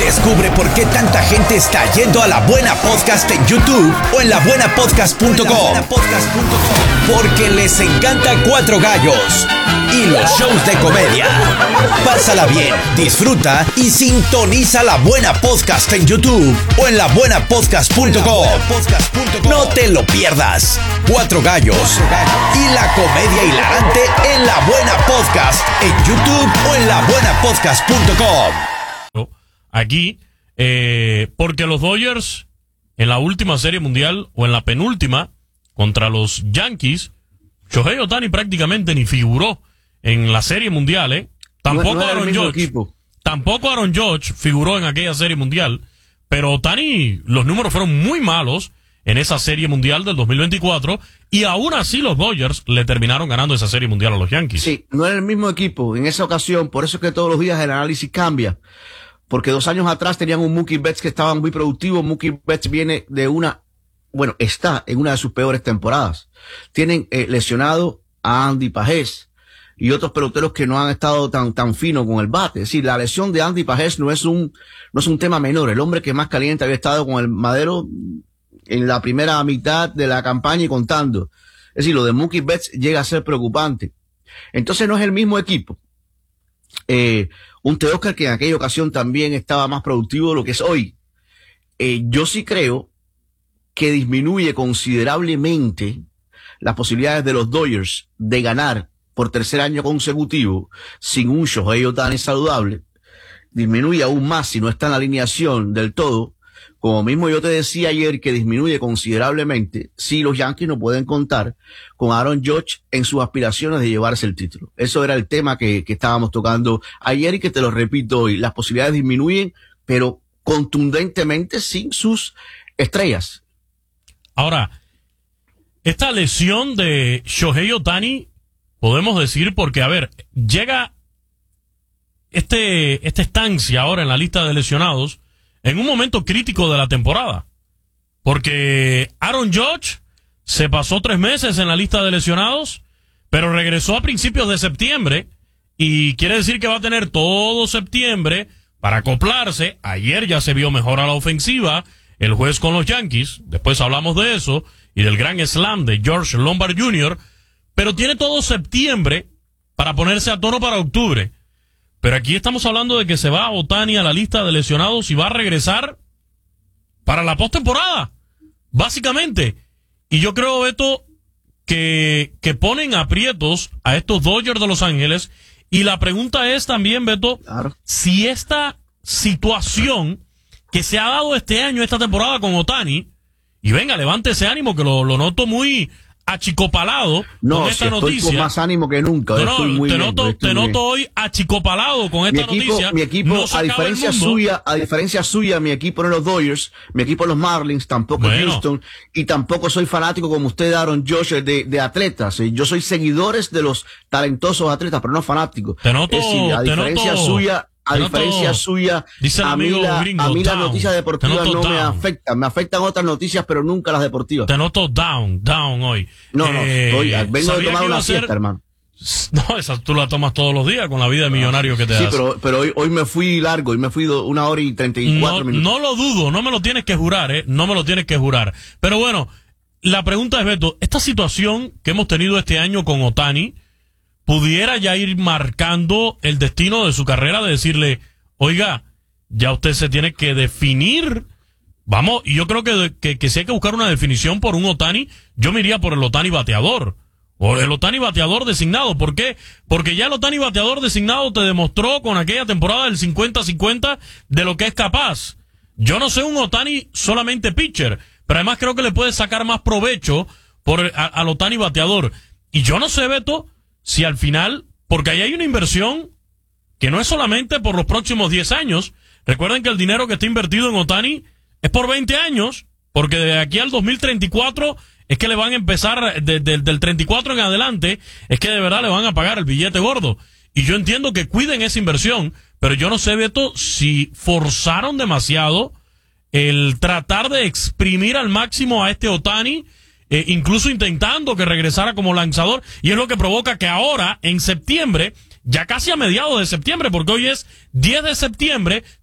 Descubre por qué tanta gente está yendo a La Buena Podcast en YouTube o en labuenapodcast.com. Porque les encanta Cuatro Gallos y los shows de comedia. Pásala bien, disfruta y sintoniza La Buena Podcast en YouTube o en labuenapodcast.com. No te lo pierdas. Cuatro Gallos y la comedia hilarante en La Buena Podcast en YouTube o en labuenapodcast.com. Aquí, porque los Dodgers en la última Serie Mundial o en la penúltima contra los Yankees, Shohei Ohtani prácticamente ni figuró en la Serie Mundial, Tampoco Aaron Judge figuró en aquella Serie Mundial, pero Ohtani, los números fueron muy malos en esa Serie Mundial del 2024 y aún así los Dodgers le terminaron ganando esa Serie Mundial a los Yankees. Sí, no era el mismo equipo en esa ocasión, por eso es que todos los días el análisis cambia. Porque 2 años atrás tenían un Mookie Betts que estaba muy productivo. Mookie Betts viene de está en una de sus peores temporadas. Tienen lesionado a Andy Pajés y otros peloteros que no han estado tan finos con el bate. Es decir, la lesión de Andy Pajés no es un tema menor. El hombre que más caliente había estado con el madero en la primera mitad de la campaña y contando. Es decir, lo de Mookie Betts llega a ser preocupante. Entonces no es el mismo equipo. Un Teóscar que en aquella ocasión también estaba más productivo de lo que es hoy. Yo sí creo que disminuye considerablemente las posibilidades de los Dodgers de ganar por tercer año consecutivo sin un Shohei Ohtani saludable. Disminuye aún más si no está en la alineación del todo. Como mismo yo te decía ayer que disminuye considerablemente si los Yankees no pueden contar con Aaron Judge en sus aspiraciones de llevarse el título. Eso era el tema que estábamos tocando ayer y que te lo repito hoy. Las posibilidades disminuyen, pero contundentemente sin sus estrellas. Ahora, esta lesión de Shohei Ohtani, podemos decir porque, llega esta estancia ahora en la lista de lesionados en un momento crítico de la temporada, porque Aaron Judge se pasó 3 meses en la lista de lesionados, pero regresó a principios de septiembre, y quiere decir que va a tener todo septiembre para acoplarse. Ayer ya se vio mejor a la ofensiva el juez con los Yankees, después hablamos de eso, y del gran slam de George Lombard Jr., pero tiene todo septiembre para ponerse a tono para octubre. Pero aquí estamos hablando de que se va Ohtani a la lista de lesionados y va a regresar para la postemporada, básicamente. Y yo creo, Beto, que ponen aprietos a estos Dodgers de Los Ángeles. Y la pregunta es también, Beto, claro, si esta situación que se ha dado este año, esta temporada con Ohtani, y venga, levante ese ánimo que lo noto muy achicopalado con esta noticia. Estoy con más ánimo que nunca. Te noto hoy achicopalado con esta noticia. Mi equipo, no, a diferencia suya, mi equipo no es los Dodgers, mi equipo no es los Marlins, tampoco es Houston, y tampoco soy fanático como usted, Aaron Judge, de atletas. Yo soy seguidores de los talentosos atletas, pero no fanáticos. A diferencia suya, a mí las noticias deportivas no me afectan. Me afectan otras noticias, pero nunca las deportivas. Te noto down hoy. Vengo de tomar una siesta, hermano. No, esa tú la tomas todos los días con la vida de millonario que te das. Sí, pero hoy me fui largo, hoy me fui 1 hora y 34 minutos. No lo dudo, no me lo tienes que jurar, no me lo tienes que jurar. Pero bueno, la pregunta es, Beto, esta situación que hemos tenido este año con Ohtani, pudiera ya ir marcando el destino de su carrera, de decirle, oiga, ya usted se tiene que definir. Vamos, y yo creo que si hay que buscar una definición por un Ohtani, yo me iría por el Ohtani bateador, o el Ohtani bateador designado. ¿Por qué? Porque ya el Ohtani bateador designado te demostró con aquella temporada del 50-50 de lo que es capaz. Yo no sé un Ohtani solamente pitcher, pero además creo que le puede sacar más provecho al Ohtani bateador. Y yo no sé, Beto, si al final, porque ahí hay una inversión que no es solamente por los próximos 10 años. Recuerden que el dinero que está invertido en Ohtani es por 20 años, porque de aquí al 2034 es que le van a empezar, del 34 en adelante, es que de verdad le van a pagar el billete gordo. Y yo entiendo que cuiden esa inversión, pero yo no sé, Beto, si forzaron demasiado el tratar de exprimir al máximo a este Ohtani, incluso intentando que regresara como lanzador, y es lo que provoca que ahora, en septiembre, ya casi a mediados de septiembre, porque hoy es 10 de septiembre,